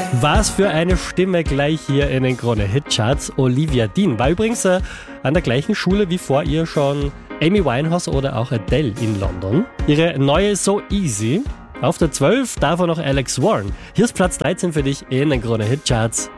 Was für eine Stimme gleich hier in den Krone-Hitcharts. Olivia Dean war übrigens an der gleichen Schule wie vor ihr schon Amy Winehouse oder auch Adele in London. Ihre neue So Easy. Auf der 12 davon noch Alex Warren. Hier ist Platz 13 für dich in den Krone-Hitcharts.